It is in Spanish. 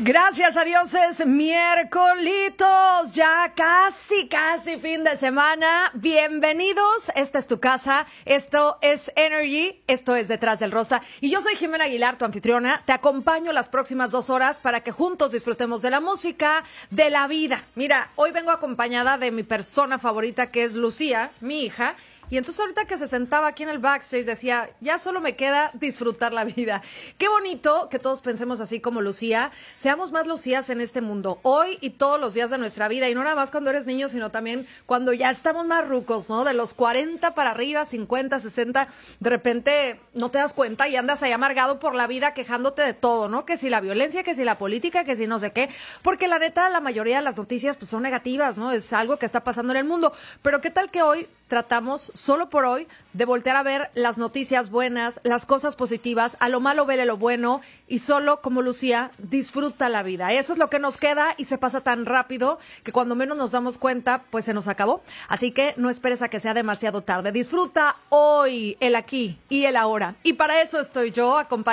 Gracias a Dios es miércolitos, ya casi fin de semana. Bienvenidos, esta es tu casa, esto es Energy, esto es Detrás del Rosa. Y yo soy Jimena Aguilar, tu anfitriona. Te acompaño las próximas 2 horas para que juntos disfrutemos de la música, de la vida. Mira, hoy vengo acompañada de mi persona favorita, que es Lucía, mi hija. Y entonces ahorita que se sentaba aquí en el backstage decía, ya solo me queda disfrutar la vida. Qué bonito que todos pensemos así como Lucía, seamos más Lucías en este mundo, hoy y todos los días de nuestra vida, y no nada más cuando eres niño, sino también cuando ya estamos más rucos, ¿no? De los 40 para arriba, 50, 60, de repente no te das cuenta y andas ahí amargado por la vida quejándote de todo, ¿no? Que si la violencia, que si la política, que si no sé qué, porque la neta la mayoría de las noticias pues son negativas, ¿no? Es algo que está pasando en el mundo, pero ¿qué tal que hoy tratamos, solo por hoy, de voltear a ver las noticias buenas, las cosas positivas, a lo malo vele lo bueno y solo, como Lucía, disfruta la vida? Eso es lo que nos queda y se pasa tan rápido que cuando menos nos damos cuenta, pues se nos acabó. Así que no esperes a que sea demasiado tarde. Disfruta hoy, el aquí y el ahora. Y para eso estoy yo, acompañada